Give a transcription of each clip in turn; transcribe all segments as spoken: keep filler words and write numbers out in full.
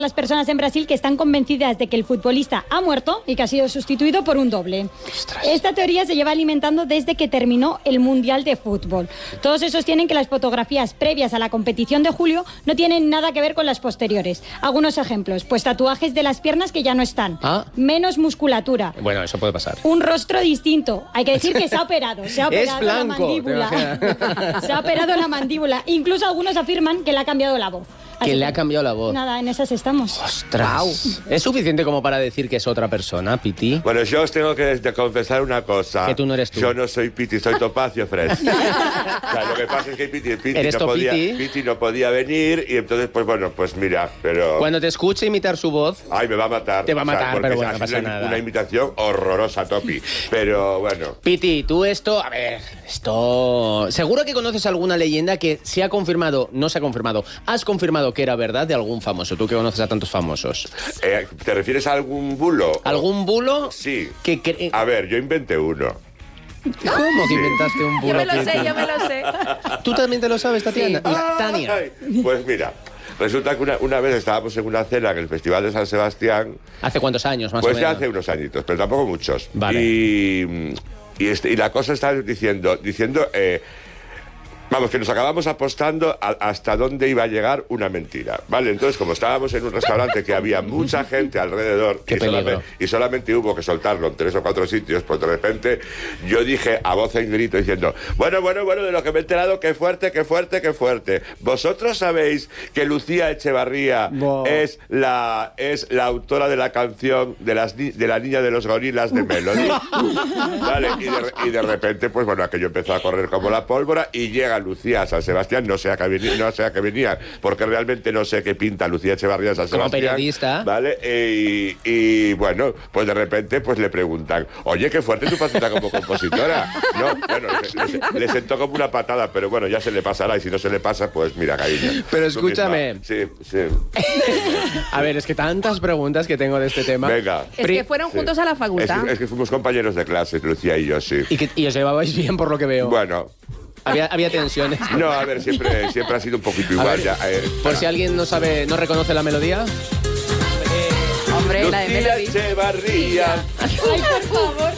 las personas en Brasil que están convencidas de que el futbolista ha muerto y que ha sido sustituido por un doble. Ostras. Esta teoría se lleva alimentando desde que terminó el Mundial de Fútbol. Todos esos sostienen que las fotografías previas a la competición de julio no tienen nada que ver con las posteriores. Algunos ejemplos, pues tatuajes de las piernas que ya no están, ¿Ah? menos musculatura. Bueno, eso puede pasar. Un rostro distinto. Hay que decir que se ha operado. Se ha operado es blanco, la mandíbula. Se ha operado la mandíbula. Incluso algunos afirman que le ha cambiado la voz. Que Así le ha que, cambiado la voz. Nada, en esas estamos. ¡Ostras! Wow. ¿Es suficiente como para decir que es otra persona, Piti? Bueno, yo os tengo que de confesar una cosa. Que tú no eres tú. Yo no soy Piti, soy Topacio Fresh. O sea, lo que pasa es que Piti, Piti, ¿Eres no podía, Topiti? Piti no podía venir y entonces, pues bueno, pues mira, pero... Cuando te escuche imitar su voz... Ay, me va a matar. Te va a matar, o sea, pero bueno, no ha pasa sido nada. Una imitación horrorosa, Topi. Pero bueno... Piti, tú esto... A ver, esto... Seguro que conoces alguna leyenda que se ha confirmado, no se ha confirmado, has confirmado que era verdad de algún famoso. Tú que conoces a tantos famosos. Eh, ¿Te refieres a algún bulo? ¿Algún bulo? Sí. Que cre... A ver, yo inventé uno. ¿Cómo que inventaste un bulo? Yo me lo Piti? sé, yo me lo sé. ¿Tú también te lo sabes, Tatiana? Sí. Mira, Tania. Ay, pues mira, resulta que una, una vez estábamos en una cena en el Festival de San Sebastián. ¿Hace cuántos años, más Pues o ya menos? hace unos añitos, pero tampoco muchos. Vale. Y, y, este, y la cosa está diciendo, diciendo eh, vamos, que nos acabamos apostando a, hasta dónde iba a llegar una mentira, ¿vale? Entonces, como estábamos en un restaurante que había mucha gente alrededor Qué y solamente, peligro. y solamente hubo que soltarlo en tres o cuatro sitios, pues de repente yo dije a voz en grito diciendo, bueno, bueno, bueno, de lo que me he enterado, qué fuerte, qué fuerte, qué fuerte. ¿Vosotros sabéis que Lucía Echevarría Wow. es la es la autora de la canción de las ni- de la niña de los gorilas de Melody? Vale, y de, y de repente, pues bueno, aquello empezó a correr como la pólvora y llega Lucía a San Sebastián, no sé a qué venía, no sé a qué venía, porque realmente no sé qué pinta Lucía Echevarría en San Como Sebastián. periodista. Vale, e- y, y bueno, pues de repente pues le preguntan, oye, qué fuerte tu faceta como compositora. No, bueno, le, le- le sentó como una patada, pero bueno, ya se le pasará, y si no se le pasa, pues mira, cariño. Pero Tú escúchame. misma. Sí, sí. A ver, es que tantas preguntas que tengo de este tema. Venga. Es que fueron Sí. juntos a la Es facultad. que, es que fuimos compañeros de clase, Lucía y yo, sí. Y, que, y os llevabais bien por lo que veo. Bueno, Había, había tensiones. no, a ver, siempre, siempre ha sido un poquito A igual. ver, Ya, eh, por si alguien no sabe, no reconoce la melodía. Hombre, la de Lucía Melody. Echevarría. Ay, por favor.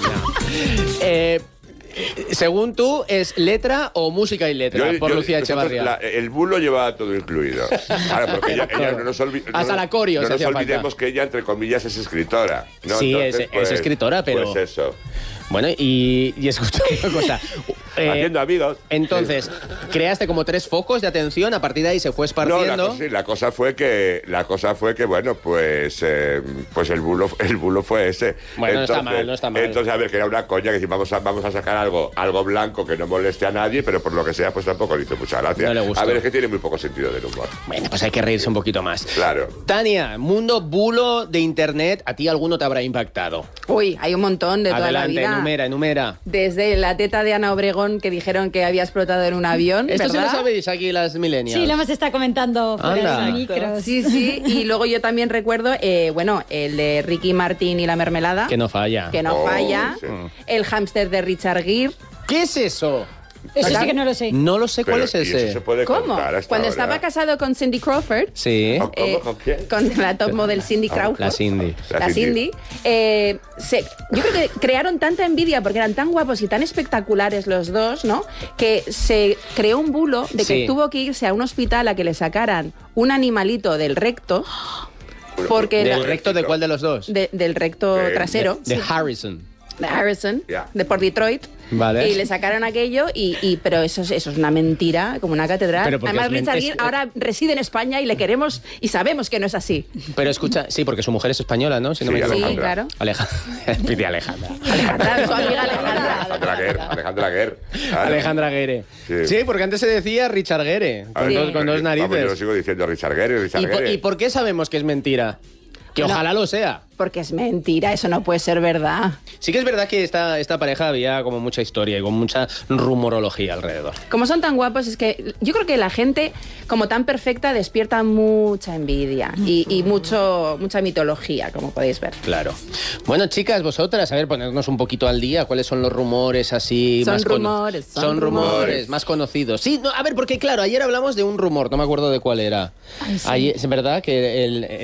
Eh, según tú, ¿es letra o música y letra? Yo- por yo- Lucía nosotros, Echevarría. la- el bulo llevaba todo incluido. Claro, porque ella, ella no nos olvi- no Hasta nos- la coreo No se nos hacía olvidemos falta. que ella, entre comillas, es escritora, ¿no? Sí, Entonces, es- es escritora, pero- Pues eso. Bueno, y, y escucha una cosa. Eh, Haciendo amigos. Entonces, creaste como tres focos de atención, a partir de ahí se fue No, esparciendo. la cosa, sí, la cosa fue que la cosa fue que bueno, pues eh, pues el bulo el bulo fue ese. Bueno, no está mal, no está mal. Entonces, a ver, que era una coña, que decir, vamos a, vamos a sacar algo algo blanco que no moleste a nadie, pero por lo que sea, pues tampoco le hizo mucha gracia. No le gustó. A ver, es que tiene muy poco sentido del humor. Bueno, pues hay que reírse un poquito más. Claro. Tania, mundo bulo de internet, ¿a ti alguno te habrá impactado? Uy, hay un montón de toda la Adelante, vida. enumera, enumera. Desde la teta de Ana Obregón que dijeron que había explotado en un avión, Esto sí ¿verdad? lo sabéis aquí las millennials. Sí, lo hemos estado comentando por Anda. el micro. Sí, sí. Y luego yo también recuerdo, eh, bueno, el de Ricky Martin y la mermelada. Que no falla. Que no Oh, falla. sí. El hámster de Richard Gere. ¿Qué es eso? Eso sí que no lo sé. No lo sé cuál Pero, es ¿y ese. eso se puede ¿Cómo? contar hasta Cuando ahora? estaba casado con Cindy Crawford. Sí. ¿Cómo? eh, ¿Con quién? Con la top model Cindy Crawford. La Cindy. La La Cindy. Cindy. eh, se- yo creo que crearon tanta envidia porque eran tan guapos y tan espectaculares los dos, ¿no? Que se creó un bulo de que Sí. tuvo que irse a un hospital a que le sacaran un animalito del recto. Porque ¿Del la- recto de cuál de los dos? de- del recto De- trasero. De Harrison. De Harrison, Ya. de por Detroit. Vale. Y le sacaron aquello, y, y- pero eso, es- eso es una mentira, como una catedral. Pero porque Además, es men- Richard es- Gere ahora reside en España y le queremos y sabemos que no es así. Pero escucha, sí, porque su mujer es española, ¿no? Si no Sí, me equivoco. Sí, claro. Alejandra. Pide Alejandra. Alejandra, su amiga Alejandra. Alejandra Guerre, Alejandra Guerre. Claro. Alejandra Guerre. Sí. Sí. porque antes se decía Richard Guerre, A con, ver, dos, con dos vamos, yo lo narices. sigo diciendo Richard Guerre, Richard ¿Y por, Guerre. ¿Y por qué sabemos que es mentira? Que No. ojalá lo sea. Porque es mentira, eso no puede ser verdad. Sí que es verdad que esta, esta pareja había como mucha historia y con mucha rumorología alrededor. Como son tan guapos, es que yo creo que la gente, como tan perfecta, despierta mucha envidia y, y mucho, mucha mitología, como podéis ver. Claro. Bueno, chicas, vosotras, a ver, ponernos un poquito al día. ¿Cuáles son los rumores así Son más cono- rumores, son son rumores, rumores. más conocidos? Sí, no, a ver, porque claro, ayer hablamos de un rumor, no me acuerdo de cuál era. Ay, sí. Ayer, es verdad que el,